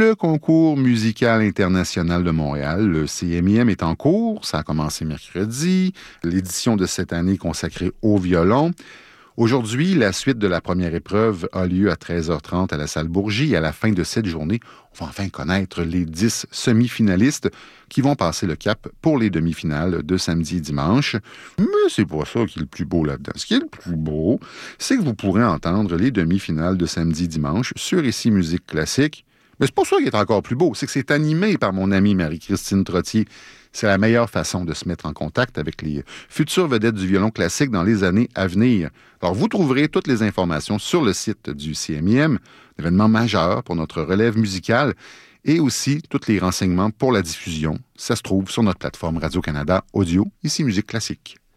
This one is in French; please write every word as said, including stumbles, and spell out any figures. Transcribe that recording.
Le concours musical international de Montréal, le C M I M, est en cours. Ça a commencé mercredi. L'édition de cette année consacrée au violon. Aujourd'hui, la suite de la première épreuve a lieu à treize heures trente à la salle Bourgie. Et à la fin de cette journée, on va enfin connaître les dix semi-finalistes qui vont passer le cap pour les demi-finales de samedi et dimanche. Mais c'est pas ça qui est le plus beau là-dedans. Ce qui est le plus beau, c'est que vous pourrez entendre les demi-finales de samedi et dimanche sur Ici Musique Classique. Mais c'est pas ça qui est encore plus beau, c'est que c'est animé par mon amie Marie-Christine Trottier. C'est la meilleure façon de se mettre en contact avec les futures vedettes du violon classique dans les années à venir. Alors, vous trouverez toutes les informations sur le site du C M I M, événement majeur pour notre relève musicale, et aussi tous les renseignements pour la diffusion. Ça se trouve sur notre plateforme Radio-Canada Audio, Ici Musique Classique.